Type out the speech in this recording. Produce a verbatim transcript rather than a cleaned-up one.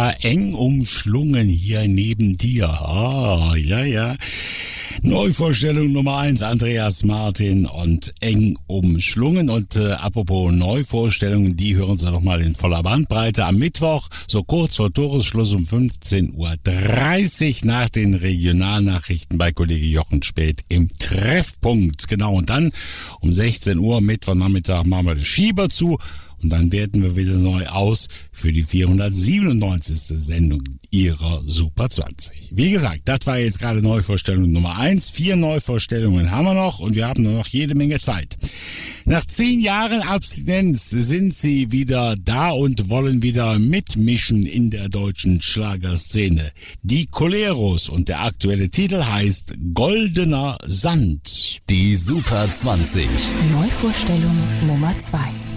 ja, eng umschlungen hier neben dir. Ah, ja, ja. Neuvorstellung Nummer eins, Andreas Martin und eng umschlungen. Und äh, apropos Neuvorstellungen, die hören Sie doch mal in voller Bandbreite am Mittwoch, so kurz vor Toresschluss um fünfzehn Uhr dreißig nach den Regionalnachrichten bei Kollege Jochen Späth im Treffpunkt. Genau, und dann um sechzehn Uhr Mittwochnachmittag machen wir den Schieber zu. Und dann werten wir wieder neu aus für die vierhundertsiebenundneunzigste Sendung Ihrer Super zwanzig. Wie gesagt, das war jetzt gerade Neuvorstellung Nummer eins. Vier Neuvorstellungen haben wir noch und wir haben nur noch jede Menge Zeit. Nach zehn Jahren Abstinenz sind sie wieder da und wollen wieder mitmischen in der deutschen Schlagerszene. Die Coleros, und der aktuelle Titel heißt Goldener Sand. Die Super zwanzig. Neuvorstellung Nummer zwei.